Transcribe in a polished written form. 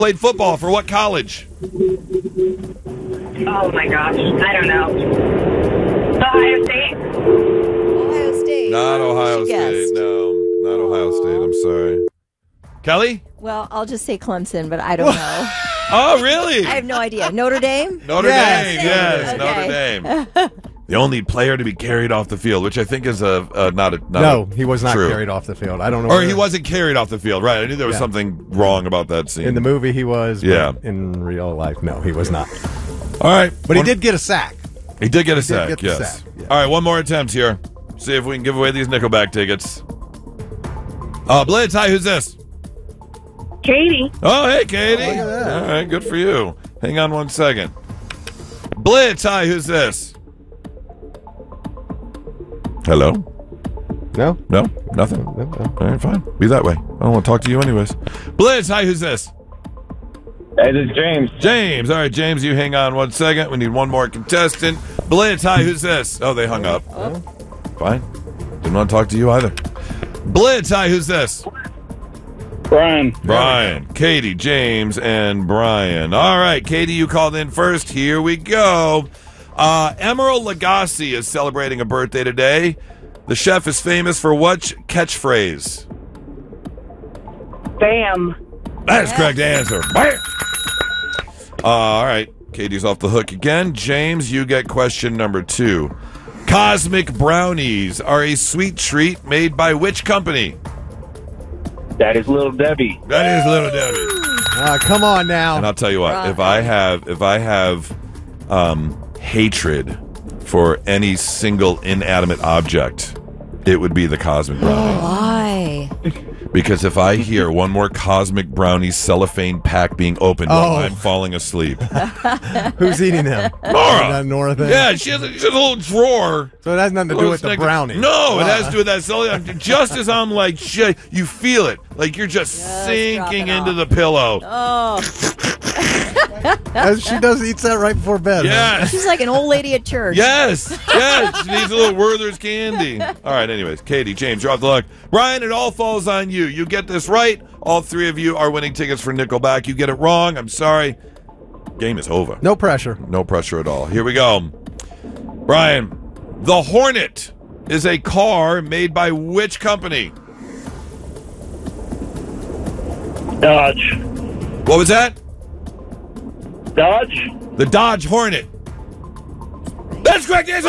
played football for what college? Oh my gosh, I don't know. Ohio State. Ohio State. Not Ohio She State. guessed. No, not Ohio State. I'm sorry. Kelly? Well, I'll just say Clemson, but I don't know. Oh, really? I have no idea. Notre Dame? Notre Dame. Yes, Okay. Notre Dame. The only player to be carried off the field, which I think is not No, he was not true. carried off the field. I don't know. Or where- he wasn't carried off the field, right? I knew there was Yeah. something wrong about that scene. in the movie. He was. But Yeah. in real life, no, he was not. All right. But he did get a sack. He did get a did sack, get the yes. sack, yeah. All right, one more attempt here. See if we can give away these Nickelback tickets. Blitz, hi, who's this? Katie. Oh, hey, Katie. Oh, look at that. All right, good for you. Hang on one second. Blitz, hi, who's this? Hello? No, No? Nothing? no. All right, fine. Be that way. I don't want to talk to you anyways. Blitz, hi, who's this? Hey, this is James. James. All right, James, you hang on one second. We need one more contestant. Blitz, hi, who's this? Oh, they hung up. Fine. Didn't want to talk to you either. Blitz, hi, who's this? Brian. Brian, Katie, James, and Brian. All right, Katie, you called in first. Here we go. Emeril Lagasse is celebrating a birthday today. The chef is famous for what catchphrase? Bam. That's correct answer. Bam! All right, Katie's off the hook again. James, you get question number 2. Cosmic brownies are a sweet treat made by which company? That is Little Debbie. That is Little Debbie. Come on now. And I'll tell you what, if I have hatred for any single inanimate object, it would be the cosmic brownie. Why? Because if I hear one more cosmic brownie cellophane pack being opened while I'm falling asleep. Who's eating them? Nora! That Nora thing? Yeah, she has a little drawer. So it has nothing to do with the brownie. No, it has to do with that cellophane. Just as I'm like, shit, you feel it. Like you're just sinking drop it into the pillow. Oh, She eats that right before bed. Yes. she's like an old lady at church. Yes, yes. She needs a little Werther's candy. All right, anyways. Katie, James, you're off the hook. Brian, it all falls on you. You get this right, all three of you are winning tickets for Nickelback. You get it wrong, I'm sorry. Game is over. No pressure. No pressure at all. Here we go. Brian, the Hornet is a car made by which company? Dodge. What was that? Dodge? The Dodge Hornet. That's correct answer.